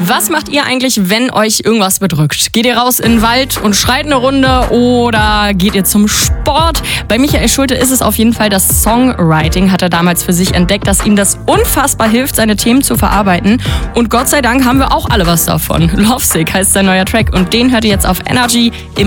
Was macht ihr eigentlich, wenn euch irgendwas bedrückt? Geht ihr raus in den Wald und schreit eine Runde oder geht ihr zum Sport? Bei Michael Schulte ist es auf jeden Fall das Songwriting, hat er damals für sich entdeckt, dass ihm das unfassbar hilft, seine Themen zu verarbeiten. Und Gott sei Dank haben wir auch alle was davon. Lovesick heißt sein neuer Track und den hört ihr jetzt auf Energy im